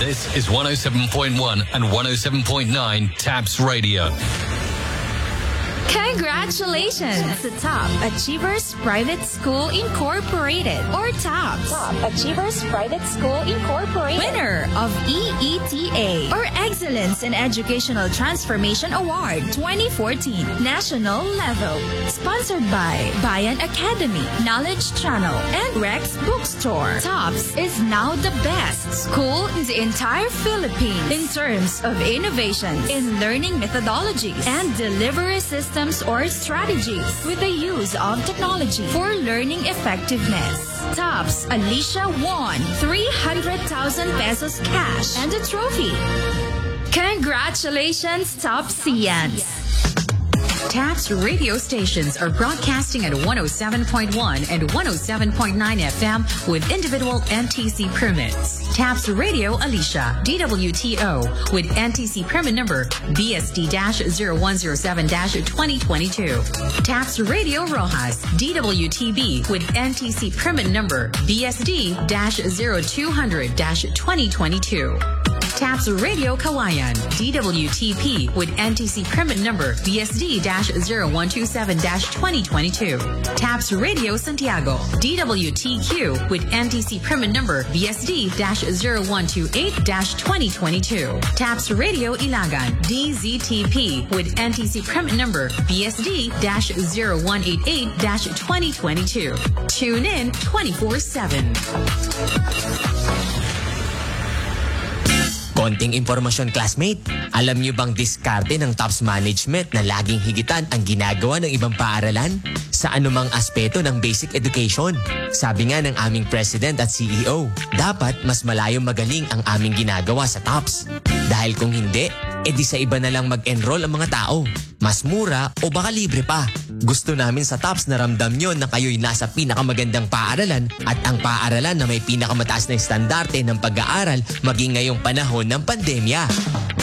This is 107.1 and 107.9 TAPS Radio. Congratulations to Top Achievers Private School Incorporated, or TAPS. Top Achievers Private School Incorporated. Winner of EETA, or Excellence in Educational Transformation Award 2014, National Level. Sponsored by Bayan Academy, Knowledge Channel, and Rex Bookstore. TAPS is now the best school in the entire Philippines in terms of innovation in learning methodologies and delivery systems or strategies with the use of technology for learning effectiveness. TAPS Alicia won 300,000 pesos cash and a trophy. Congratulations, TAPSians! TAPS radio stations are broadcasting at 107.1 and 107.9 FM with individual NTC permits. TAPS Radio Alicia, DWTO, with NTC permit number BSD-0107-2022. TAPS Radio Rojas, DWTB, with NTC permit number BSD-0200-2022. TAPS Radio Kawayan, DWTP, with NTC permit number BSD-0127-2022. TAPS Radio Santiago, DWTQ, with NTC permit number BSD-0128-2022. TAPS Radio Ilagan, DZTP, with NTC permit number BSD-0188-2022. Tune in 24/7. Konting impormasyon, classmate. Alam niyo bang diskarte ng TAPS Management na laging higitan ang ginagawa ng ibang paaralan sa anumang aspeto ng basic education? Sabi nga ng aming President at CEO, dapat mas malayo magaling ang aming ginagawa sa TAPS. Dahil kung hindi, edi sa iba na lang mag-enroll ang mga tao. Mas mura o baka libre pa. Gusto namin sa TAPS na ramdam nyo na kayo'y nasa pinakamagandang paaralan at ang paaralan na may pinakamataas na estandarte ng pag-aaral maging ngayong panahon ng pandemya.